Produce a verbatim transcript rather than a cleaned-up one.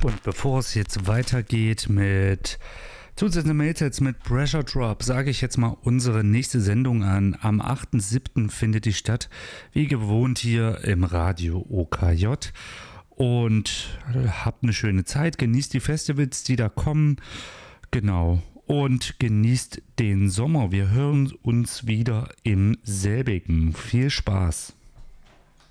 Und bevor es jetzt weitergeht mit zusätzlichen Mailsets mit Pressure Drop, sage ich jetzt mal unsere nächste Sendung an. Am achten siebten findet die statt, wie gewohnt hier im Radio O K J. Und habt eine schöne Zeit, genießt die Festivals, die da kommen. Genau. Und genießt den Sommer. Wir hören uns wieder im selbigen. Viel Spaß.